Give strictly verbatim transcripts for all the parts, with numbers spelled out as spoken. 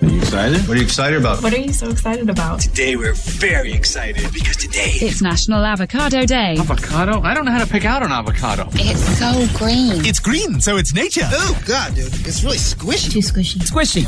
Are you excited? What are you excited about? What are you so excited about? Today we're very excited because today it's National Avocado Day. Avocado? I don't know how to pick out an avocado. It's so green. It's green, so it's nature. Oh, God, dude. It's really squishy. Too squishy. Squishy.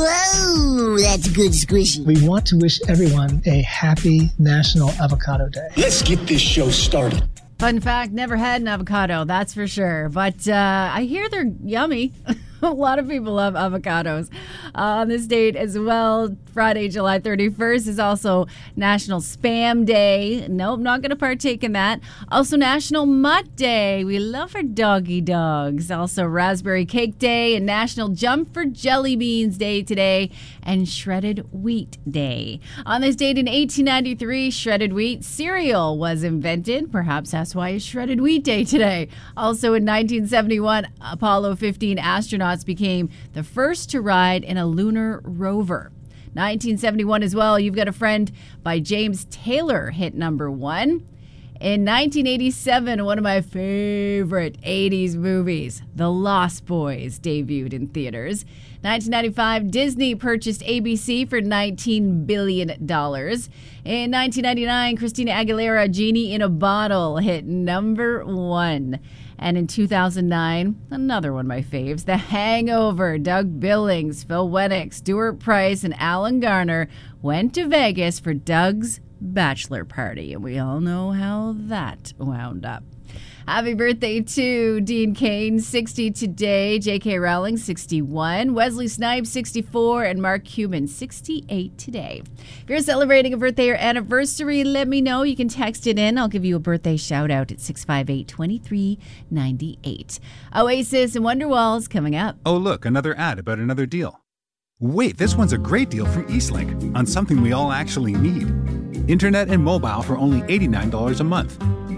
Whoa, that's good squishy. We want to wish everyone a happy National Avocado Day. Let's get this show started. Fun fact, never had an avocado, that's for sure. But uh, I hear they're yummy. A lot of people love avocados. Uh, on this date as well, Friday, July thirty-first is also National Spam Day. Nope, not going to partake in that. Also National Mutt Day. We love our doggy dogs. Also Raspberry Cake Day and National Jump for Jelly Beans Day today and Shredded Wheat Day. On this date in eighteen ninety-three, shredded wheat cereal was invented. Perhaps that's why it's Shredded Wheat Day today. Also in nineteen seventy-one, Apollo fifteen astronauts became the first to ride in a lunar rover. nineteen seventy-one as well, You've Got a Friend by James Taylor hit number one. In nineteen eighty-seven, one of my favorite eighties movies, The Lost Boys, debuted in theaters. nineteen ninety-five, Disney purchased A B C for nineteen billion dollars. In nineteen ninety-nine, Christina Aguilera, Genie in a Bottle, hit number one. And in two thousand nine, another one of my faves, The Hangover. Doug Billings, Phil Wennick, Stuart Price, and Alan Garner went to Vegas for Doug's bachelor party. And we all know how that wound up. Happy birthday to Dean Cain, sixty today. J K. Rowling, sixty-one. Wesley Snipes, sixty-four. And Mark Cuban, sixty-eight today. If you're celebrating a birthday or anniversary, let me know. You can text it in. I'll give you a birthday shout out at six five eight, two three nine eight. Oasis and Wonderwall's coming up. Oh, look, another ad about another deal. Wait, this one's a great deal from Eastlink on something we all actually need. Internet and mobile for only eighty-nine dollars a month.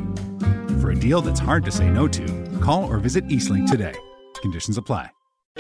For a deal that's hard to say no to, call or visit Eastlink today. Conditions apply.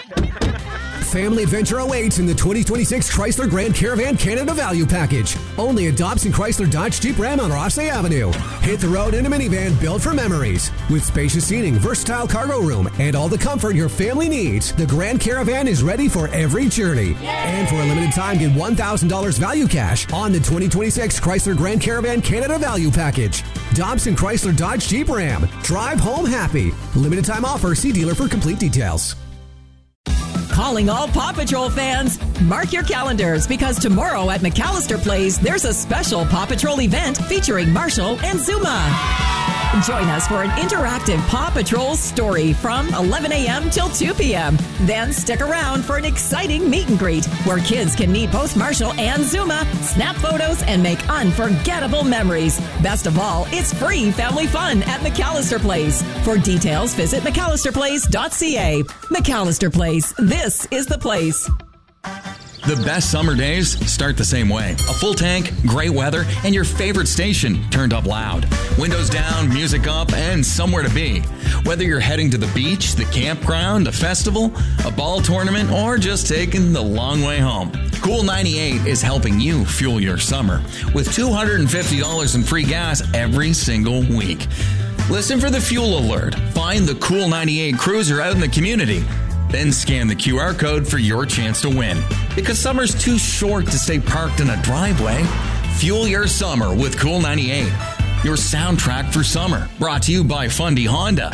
Family adventure awaits in the twenty twenty-six Chrysler Grand Caravan Canada Value Package. Only at Dobson Chrysler Dodge Jeep Ram on Rothsay Avenue. Hit the road in a minivan built for memories. With spacious seating, versatile cargo room, and all the comfort your family needs, the Grand Caravan is ready for every journey. Yay! And for a limited time, get one thousand dollars value cash on the twenty twenty-six Chrysler Grand Caravan Canada Value Package. Dobson Chrysler Dodge Jeep Ram. Drive home happy. Limited time offer. See dealer for complete details. Calling all Paw Patrol fans. Mark your calendars because tomorrow at McAllister Place, there's a special Paw Patrol event featuring Marshall and Zuma. Join us for an interactive Paw Patrol story from eleven a.m. till two p.m. Then stick around for an exciting meet and greet where kids can meet both Marshall and Zuma, snap photos, and make unforgettable memories. Best of all, it's free family fun at McAllister Place. For details, visit McAllister Place dot c a. McAllister Place. This is the place. The best summer days start the same way. A full tank, great weather, and your favorite station turned up loud. Windows down, music up, and somewhere to be. Whether you're heading to the beach, the campground, a festival, a ball tournament, or just taking the long way home, Cool ninety-eight is helping you fuel your summer with two hundred fifty dollars in free gas every single week. Listen for the fuel alert. Find the Cool ninety-eight cruiser out in the community. Then scan the Q R code for your chance to win. Because summer's too short to stay parked in a driveway. Fuel your summer with Cool ninety-eight. Your soundtrack for summer. Brought to you by Fundy Honda.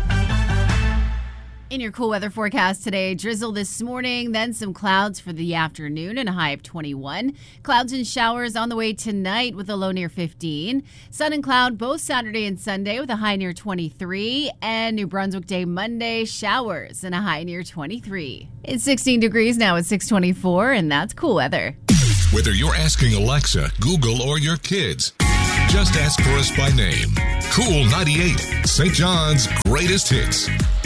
In your cool weather forecast today, drizzle this morning, then some clouds for the afternoon and a high of twenty-one. Clouds and showers on the way tonight with a low near fifteen. Sun and cloud both Saturday and Sunday with a high near twenty-three. And New Brunswick Day Monday, showers and a high near twenty-three. It's sixteen degrees now at six twenty-four, and that's cool weather. Whether you're asking Alexa, Google, or your kids, just ask for us by name. Cool ninety-eight, Saint John's greatest hits.